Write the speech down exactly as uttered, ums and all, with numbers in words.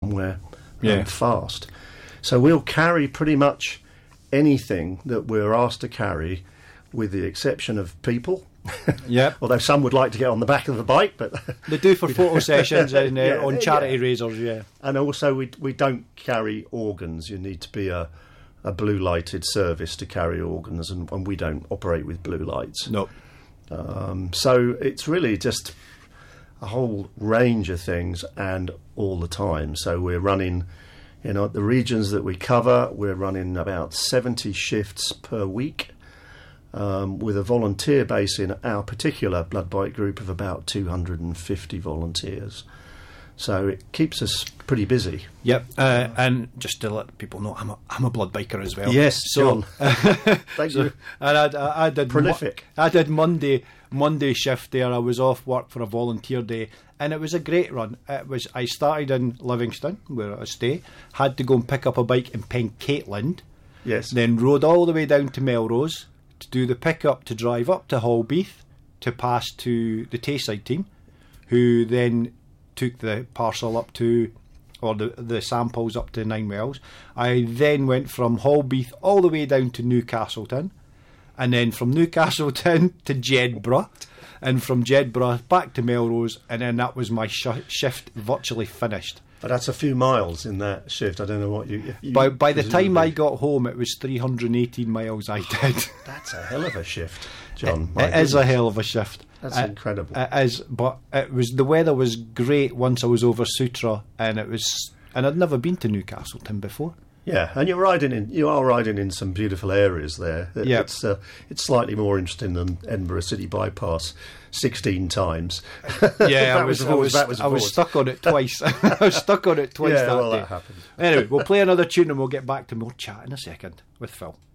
somewhere yeah. um, fast. So we'll carry pretty much anything that we're asked to carry, with the exception of people. Yeah. Although some would like to get on the back of the bike, but they do for photo sessions and uh, yeah, on charity yeah. raisers. Yeah. And also we we don't carry organs. You need to be a a blue lighted service to carry organs, and, and we don't operate with blue lights. No. Um, so it's really just a whole range of things, and all the time. So we're running, you know, the regions that we cover, we're running about seventy shifts per week. Um, with a volunteer base in our particular blood bike group of about two hundred fifty volunteers. So it keeps us pretty busy. Yep, uh, and just to let people know, I'm a, I'm a blood biker as well. Yes, so, John. Thank so, you. And I, I, I did Prolific. Mo- I did Monday Monday shift there. I was off work for a volunteer day, and it was a great run. It was. I started in Livingston, where I stay. Had to go and pick up a bike in Pencaitland. Yes. Then rode all the way down to Melrose to do the pick-up to drive up to Holbeath to pass to the Tayside team, who then took the parcel up to, or the, the samples up to Nine Wells. I then went from Holbeath all the way down to Newcastleton, and then from Newcastleton to Jedburgh, and from Jedburgh back to Melrose, and then that was my sh- shift virtually finished. But that's a few miles in that shift. I don't know what you... you by by the presumably- time I got home, it was three hundred eighteen miles I did. That's a hell of a shift, John. It, My it is a goodness. hell of a shift. That's It- incredible. It is, but it was the weather was great once I was over Sutra, and it was, and I'd never been to Newcastleton before. Yeah, and you're riding in. You are riding in some beautiful areas there. It- Yeah. it's uh, it's slightly more interesting than Edinburgh City Bypass sixteen times. Yeah, I That was, was I was, backwards and I was forwards. stuck on it twice. I was stuck on it twice Yeah, that well, day. that happens. Anyway, we'll play another tune and we'll get back to more chat in a second with Phil.